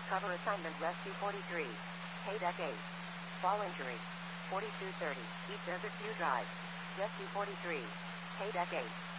Cover assignment Rescue 43. Pay Deck 8. Fall injury. 4230. East Desert View Drive. Rescue 43. Pay Deck 8.